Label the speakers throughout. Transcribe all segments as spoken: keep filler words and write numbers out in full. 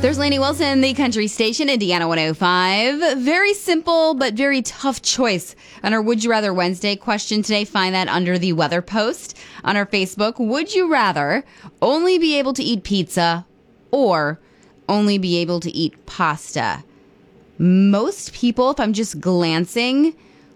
Speaker 1: There's Lainey Wilson, the country station, Indiana one oh five. Very simple, but very tough choice on our Would You Rather Wednesday question today. Find that under the weather post on our Facebook. Would you rather only be able to eat pizza or only be able to eat pasta? Most people, if I'm just glancing,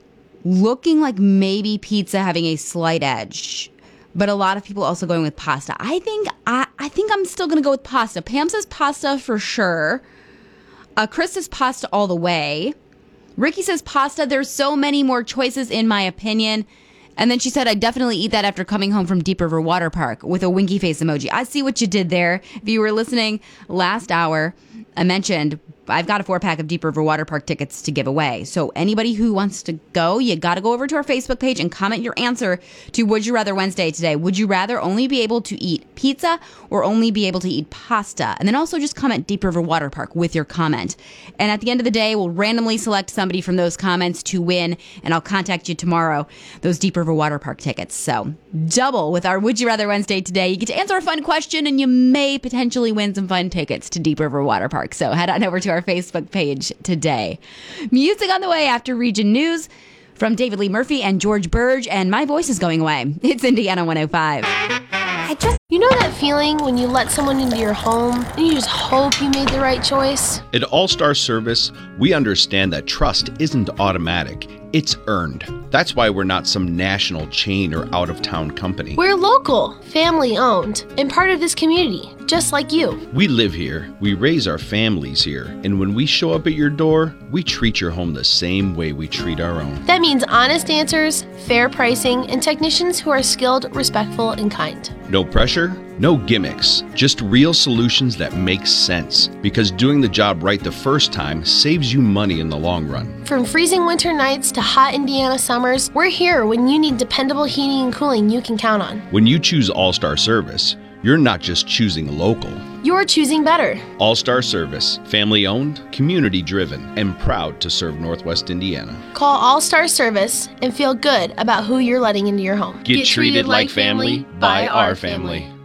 Speaker 1: looking like maybe pizza having a slight edge. But a lot of people also going with pasta. I think I, I think I'm still going to go with pasta. Pam says pasta for sure. Uh, Chris says pasta all the way. Ricky says pasta. There's so many more choices in my opinion. And then she said, I definitely eat that after coming home from Deep River Water Park with a winky face emoji. I see what you did there. If you were listening last hour, I mentioned I've got a four pack of Deep River Water Park tickets to give away. So anybody who wants to go, you got to go over to our Facebook page and comment your answer to Would You Rather Wednesday today. Would you rather only be able to eat pizza or only be able to eat pasta? And then also just comment Deep River Water Park with your comment. And at the end of the day, we'll randomly select somebody from those comments to win. And I'll contact you tomorrow, those Deep River Water Park tickets. So double with our Would You Rather Wednesday today. You get to answer a fun question and you may potentially win some fun tickets to Deep River Water Park. So head on over to our Facebook page today. Music on the way after Region News from David Lee Murphy and George Burge, and my voice is going away. It's Indiana one oh five.
Speaker 2: I just, you know that feeling when you let someone into your home and you just hope you made the right choice?
Speaker 3: At All Star Service, we understand that trust isn't automatic. It's earned. That's why we're not some national chain or out-of-town company.
Speaker 2: We're local, family-owned, and part of this community, just like you.
Speaker 3: We live here, we raise our families here, and when we show up at your door, we treat your home the same way we treat our own.
Speaker 2: That means honest answers, fair pricing, and technicians who are skilled, respectful, and kind.
Speaker 3: No pressure, no gimmicks, just real solutions that make sense. Because doing the job right the first time saves you money in the long run.
Speaker 2: From freezing winter nights to hot Indiana summers, we're here when you need dependable heating and cooling you can count on.
Speaker 3: When you choose All Star Service, you're not just choosing local.
Speaker 2: You're choosing better.
Speaker 3: All Star Service, family owned, community driven, and proud to serve Northwest Indiana.
Speaker 2: Call All Star Service and feel good about who you're letting into your home.
Speaker 3: Get, Get treated, treated like family by our family. family.